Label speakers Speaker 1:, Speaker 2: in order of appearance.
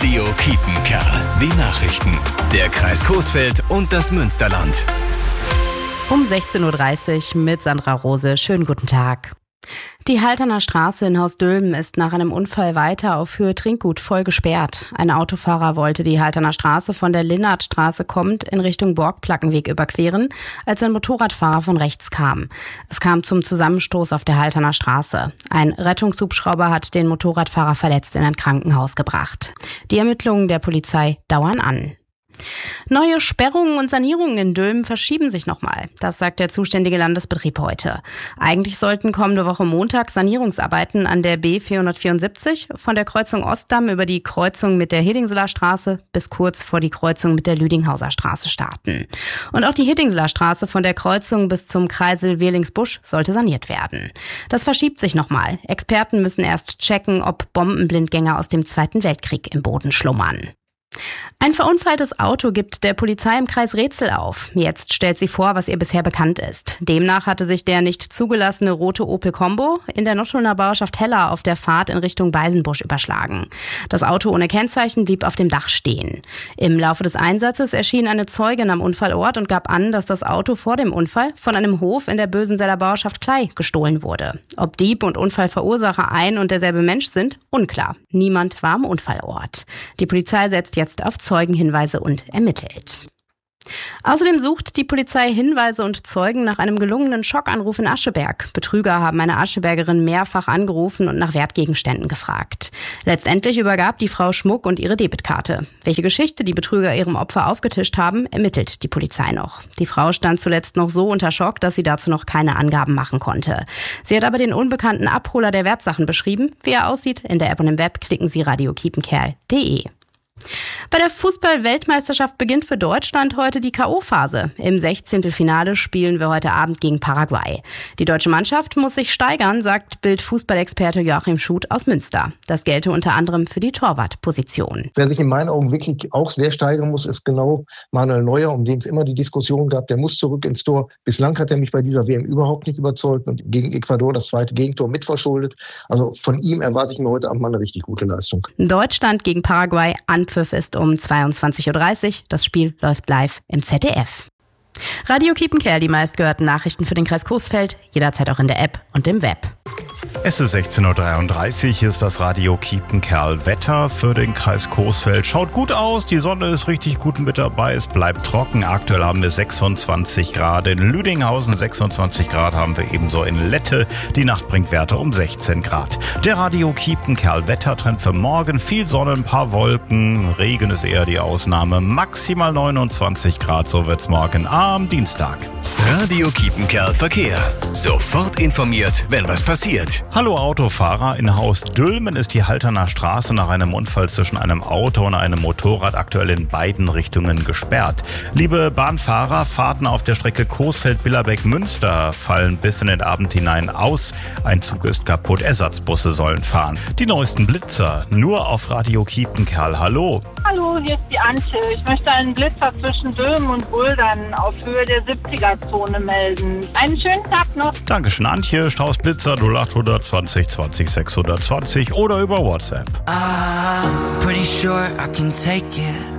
Speaker 1: Radio Kiepenkerl. Die Nachrichten. Der Kreis Coesfeld und das Münsterland.
Speaker 2: Um 16.30 Uhr mit Sandra Rose. Schönen guten Tag. Die Halterner Straße in Haus Dülmen ist nach einem Unfall weiter auf Höhe Trinkgut voll gesperrt. Ein Autofahrer wollte die Halterner Straße von der Linnertstraße kommend in Richtung Borgplackenweg überqueren, als ein Motorradfahrer von rechts kam. Es kam zum Zusammenstoß auf der Halterner Straße. Ein Rettungshubschrauber hat den Motorradfahrer verletzt in ein Krankenhaus gebracht. Die Ermittlungen der Polizei dauern an. Neue Sperrungen und Sanierungen in Dülmen verschieben sich nochmal. Das sagt der zuständige Landesbetrieb heute. Eigentlich sollten kommende Woche Montag Sanierungsarbeiten an der B474 von der Kreuzung Ostdamm über die Kreuzung mit der Hedingseler Straße bis kurz vor die Kreuzung mit der Lüdinghauser Straße starten. Und auch die Hedingseler Straße von der Kreuzung bis zum Kreisel Wehrlingsbusch sollte saniert werden. Das verschiebt sich nochmal. Experten müssen erst checken, ob Bombenblindgänger aus dem Zweiten Weltkrieg im Boden schlummern. Ein verunfalltes Auto gibt der Polizei im Kreis Retzel auf. Jetzt stellt sie vor, was ihr bisher bekannt ist. Demnach hatte sich der nicht zugelassene rote Opel Combo in der Nottulner Bauerschaft Heller auf der Fahrt in Richtung Beisenbusch überschlagen. Das Auto ohne Kennzeichen blieb auf dem Dach stehen. Im Laufe des Einsatzes erschien eine Zeugin am Unfallort und gab an, dass das Auto vor dem Unfall von einem Hof in der Bösenseller Bauerschaft Klei gestohlen wurde. Ob Dieb und Unfallverursacher ein und derselbe Mensch sind, unklar. Niemand war am Unfallort. Die Polizei setzt jetzt auf Zeugenhinweise und ermittelt. Außerdem sucht die Polizei Hinweise und Zeugen nach einem gelungenen Schockanruf in Ascheberg. Betrüger haben eine Aschebergerin mehrfach angerufen und nach Wertgegenständen gefragt. Letztendlich übergab die Frau Schmuck und ihre Debitkarte. Welche Geschichte die Betrüger ihrem Opfer aufgetischt haben, ermittelt die Polizei noch. Die Frau stand zuletzt noch so unter Schock, dass sie dazu noch keine Angaben machen konnte. Sie hat aber den unbekannten Abholer der Wertsachen beschrieben. Wie er aussieht, in der App und im Web klicken Sie radiokiepenkerl.de. Bei der Fußball-Weltmeisterschaft beginnt für Deutschland heute die K.O.-Phase. Im 16. Finale spielen wir heute Abend gegen Paraguay. Die deutsche Mannschaft muss sich steigern, sagt Bild-Fußballexperte Joachim Schuth aus Münster. Das gelte unter anderem für die Torwartposition.
Speaker 3: Wer sich in meinen Augen wirklich auch sehr steigern muss, ist genau Manuel Neuer, um den es immer die Diskussion gab. Der muss zurück ins Tor. Bislang hat er mich bei dieser WM überhaupt nicht überzeugt und gegen Ecuador das zweite Gegentor mitverschuldet. Also von ihm erwarte ich mir heute Abend mal eine richtig gute Leistung.
Speaker 2: Deutschland gegen Paraguay, Anpfiff ist um 22.30 Uhr. Das Spiel läuft live im ZDF. Radio Kiepenkerl, die meistgehörten Nachrichten für den Kreis Coesfeld, jederzeit auch in der App und im Web.
Speaker 4: Es ist 16.33 Uhr, hier ist das Radio Kiepenkerl. Wetter für den Kreis Coesfeld schaut gut aus, die Sonne ist richtig gut mit dabei, es bleibt trocken. Aktuell haben wir 26 Grad in Lüdinghausen, 26 Grad haben wir ebenso in Lette. Die Nacht bringt Werte um 16 Grad. Der Radio Kiepenkerl Wettertrend für morgen, viel Sonne, ein paar Wolken, Regen ist eher die Ausnahme, maximal 29 Grad, so wird's morgen am Dienstag.
Speaker 1: Radio Kiepenkerl Verkehr. Sofort informiert, wenn was passiert.
Speaker 4: Hallo Autofahrer, in Haus Dülmen ist die Halterner Straße nach einem Unfall zwischen einem Auto und einem Motorrad aktuell in beiden Richtungen gesperrt. Liebe Bahnfahrer, Fahrten auf der Strecke Coesfeld-Billerbeck-Münster fallen bis in den Abend hinein aus. Ein Zug ist kaputt, Ersatzbusse sollen fahren. Die neuesten Blitzer nur auf Radio Kiepenkerl. Hallo.
Speaker 5: Hallo, hier ist die Antje. Ich möchte einen Blitzer zwischen Dülmen und Buldern auf Höhe der 70er-Zone melden. Einen schönen Tag noch.
Speaker 4: Dankeschön, Antje. Strauß-Blitzer 0820 20 620 oder über WhatsApp.
Speaker 6: I'm pretty sure I can take it.